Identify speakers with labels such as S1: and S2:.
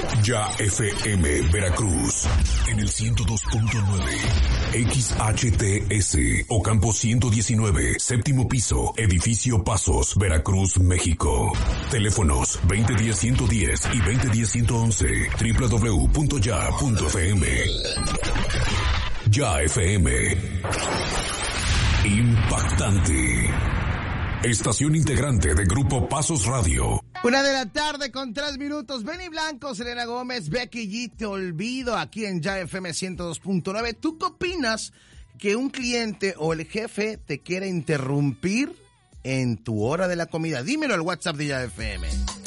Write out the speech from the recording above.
S1: Ya FM Veracruz en el 102.9 XHTS Ocampo 119, séptimo piso, edificio Pasos, Veracruz, México. Teléfonos 2010-110 y 2010-111, www.ya.fm. Ya FM. Impactante. Estación integrante de Grupo Pasos Radio.
S2: 1:03 Benny Blanco, Selena Gómez, Becky G, Te Olvido, aquí en Ya FM 102.9. ¿Tú qué opinas que un cliente o el jefe te quiera interrumpir en tu hora de la comida? Dímelo al WhatsApp de Ya FM.